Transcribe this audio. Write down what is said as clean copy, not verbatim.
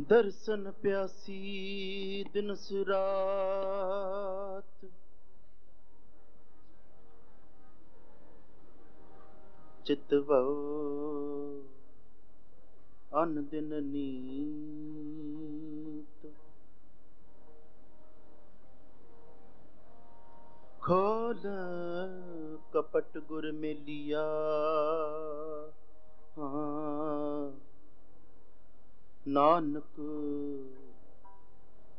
दर्शन प्यासी दिन रात, चितवो अन दिन नीत। खोल कपट गुर मेलिया, हाँ नानक